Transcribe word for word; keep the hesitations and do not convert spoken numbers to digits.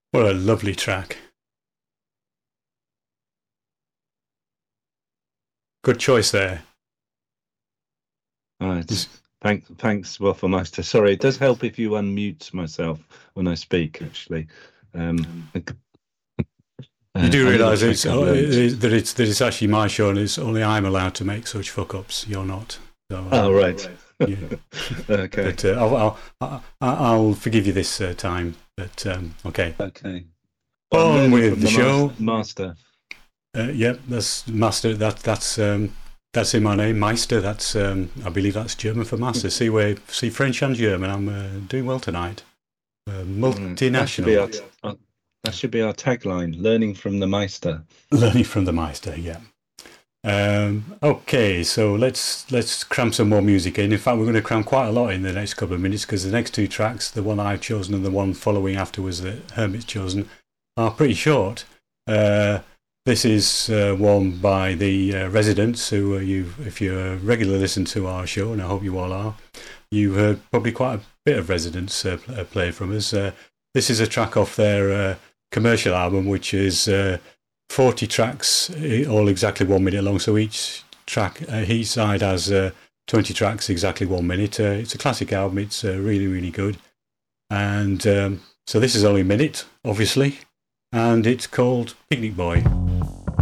What a lovely track. Good choice there. All right. Thanks, thanks, Wafflemeister. Sorry, it does help if you unmute myself when I speak, actually. Um, uh, You do another realise it's, trick I've uh, learned. that it's that it's actually my show, and it's only I'm allowed to make such fuck ups. You're not. So, um, Oh, right. yeah. Okay. But uh, I'll, I'll, I'll forgive you this uh, time. But um, okay, Okay. Well, I'm on learning with from the the show. mas- master. Uh, yep, that's master. That that's um, that's in my name, Meister. That's um, I believe that's German for master. See, where see French and German. I'm uh, doing well tonight. Uh, Mm, That should be our, multinational, our that should be our tagline: learning from the Meister. learning from the Meister. Yeah. Um, okay, so let's let's cram some more music in. In fact, we're going to cram quite a lot in the next couple of minutes because the next two tracks, the one I've chosen and the one following afterwards that Hermit's chosen, are pretty short. Uh, this is uh, one by the uh, Residents, who uh, you, if you uh, regularly listen to our show, and I hope you all are, you heard probably quite a bit of Residents uh, played from us. Uh, this is a track off their uh, commercial album, which is uh, forty tracks, all exactly one minute long. So each track, uh, each side has uh, twenty tracks, exactly one minute. Uh, it's a classic album. It's uh, really, really good. And um, so this is only a minute, obviously, and it's called Picnic Boy.